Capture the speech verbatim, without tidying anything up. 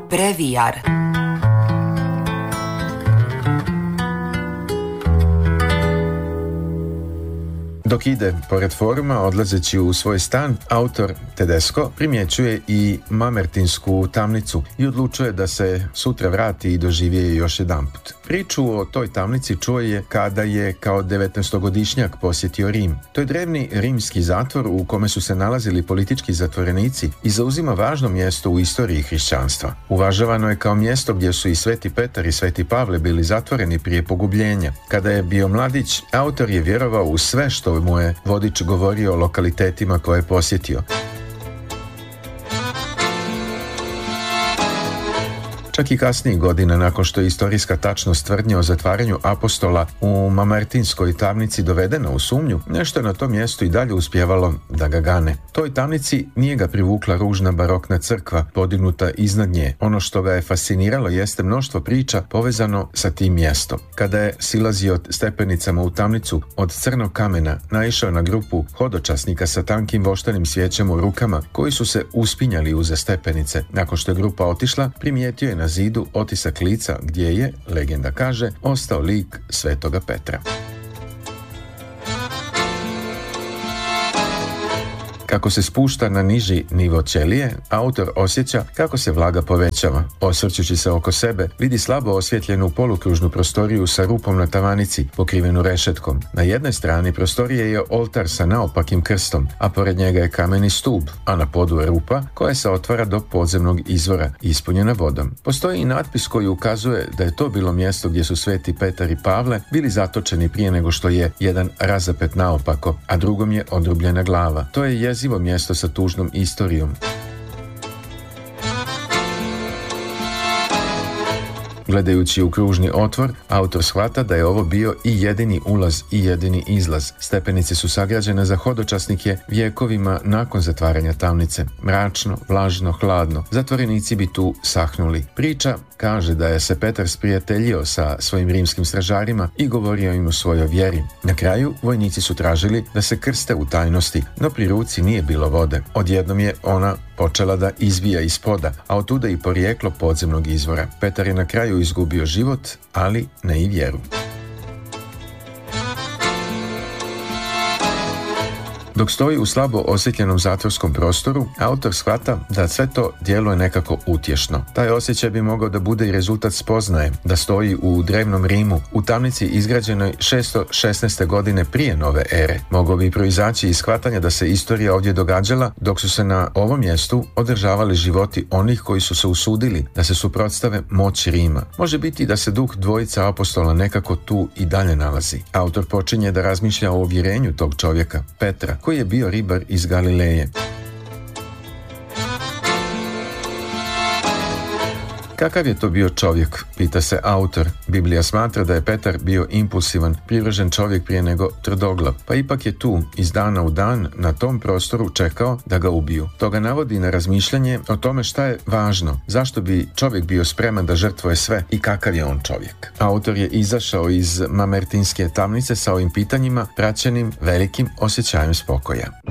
Previjar. Dok ide pored foruma, odlazeći u svoj stan, autor Tedesco primjećuje i mamertinsku tamnicu i odlučuje da se sutra vrati i doživi je još jedanput. Priču o toj tamnici čuo je kada je kao devetnaestogodišnjak posjetio Rim. To je drevni rimski zatvor u kome su se nalazili politički zatvorenici i zauzima važno mjesto u istoriji hrišćanstva. Uvažavano je kao mjesto gdje su i Sveti Petar i Sveti Pavle bili zatvoreni prije pogubljenja. Kada je bio mladić, autor je vjerovao u sve što mu je vodič govorio o lokalitetima koje je posjetio. Čak i kasnijih godina, nakon što je istorijska tačnost tvrdnje o zatvaranju apostola u mamertinskoj tamnici dovedena u sumnju, nešto je na tom mjestu i dalje uspjevalo da ga gane. Toj tamnici nije ga privukla ružna barokna crkva podignuta iznad nje. Ono što ga je fasciniralo jeste mnoštvo priča povezano sa tim mjestom. Kada je silazio stepenicama u tamnicu od crnog kamena, naišao na grupu hodočasnika sa tankim voštanim svijećem u rukama koji su se uspinjali uza stepenice. Nakon što je grupa otišla, primijetio je na zidu otisak lica gdje je, legenda kaže, ostao lik Svetoga Petra. Kako se spušta na niži nivo ćelije, autor osjeća kako se vlaga povećava. Osvrćući se oko sebe, vidi slabo osvjetljenu polukružnu prostoriju sa rupom na tavanici, pokrivenu rešetkom. Na jednoj strani prostorije je oltar sa naopakim krstom, a pored njega je kameni stup, a na podu je rupa koja se otvara do podzemnog izvora, ispunjena vodom. Postoji i natpis koji ukazuje da je to bilo mjesto gdje su Sveti Petar i Pavle bili zatočeni prije nego što je jedan razapet naopako, a drugom je odrubljena glava. To je jezivo mjesto sa tužnom istorijom. Gledajući u kružni otvor, autor shvata da je ovo bio i jedini ulaz i jedini izlaz. Stepenice su sagrađene za hodočasnike vjekovima nakon zatvaranja tamnice. Mračno, vlažno, hladno. Zatvorenici bi tu sahnuli. Priča kaže da je se Petar sprijateljio sa svojim rimskim stražarima i govorio im o svojoj vjeri. Na kraju, vojnici su tražili da se krste u tajnosti, no pri ruci nije bilo vode. Odjednom je ona počela da izvija iz poda, a otuda i porijeklo podzemnog izvora. Petar je na kraju izgubio život, ali ne i vjeru. Dok stoji u slabo osjetljenom zatvorskom prostoru, autor shvata da sve to djeluje nekako utješno. Taj osjećaj bi mogao da bude i rezultat spoznaje da stoji u drevnom Rimu, u tamnici izgrađenoj šesto šesnaeste godine prije nove ere. Mogao bi proizaći iz shvatanja da se istorija ovdje događala dok su se na ovom mjestu održavali životi onih koji su se usudili da se suprotstave moći Rima. Može biti da se duh dvojica apostola nekako tu i dalje nalazi. Autor počinje da razmišlja o uvjerenju tog čovjeka, Petra, koji je bio ribar iz Galileje. Kakav je to bio čovjek, pita se autor. Biblija smatra da je Petar bio impulsivan, privržen čovjek prije nego tvrdoglav, pa ipak je tu iz dana u dan na tom prostoru čekao da ga ubiju. To ga navodi na razmišljanje o tome šta je važno, zašto bi čovjek bio spreman da žrtvuje sve i kakav je on čovjek. Autor je izašao iz mamertinske tamnice sa ovim pitanjima praćenim velikim osjećajem spokoja.